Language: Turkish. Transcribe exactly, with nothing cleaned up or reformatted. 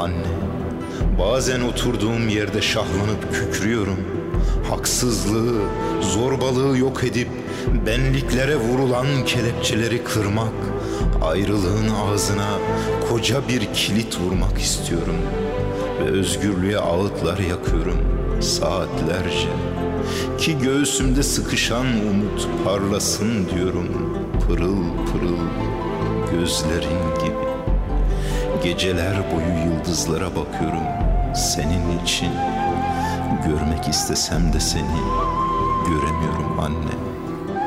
anne. Bazen oturduğum yerde şahlanıp kükrüyorum. Haksızlığı, zorbalığı yok edip benliklere vurulan kelepçeleri kırmak, ayrılığın ağzına koca bir kilit vurmak istiyorum. Ve özgürlüğe ağıtlar yakıyorum saatlerce. Ki göğsümde sıkışan umut parlasın diyorum, pırıl pırıl gözlerin gibi. Geceler boyu yıldızlara bakıyorum senin için. Görmek istesem de seni göremiyorum anne.